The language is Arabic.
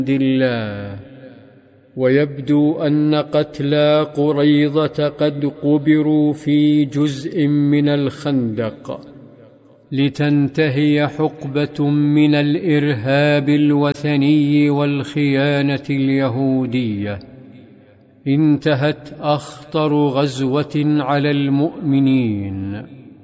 الله. ويبدو أن قتلى قريظة قد قبروا في جزء من الخندق لتنتهي حقبة من الإرهاب الوثني والخيانة اليهودية انتهت أخطر غزوة على المؤمنين.